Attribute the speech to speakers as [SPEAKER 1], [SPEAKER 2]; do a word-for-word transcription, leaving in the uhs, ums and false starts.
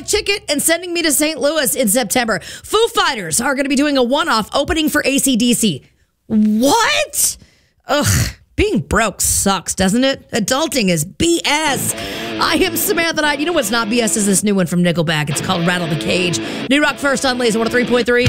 [SPEAKER 1] my ticket and sending me to Saint Louis in September. Foo Fighters are going to be doing a one-off opening for A C D C. What? Ugh. Being broke sucks, doesn't it? Adulting is B S. I am Samantha Knight. You know what's not B S is this new one from Nickelback. It's called Rattle the Cage. New Rock First on Laser one oh three point three.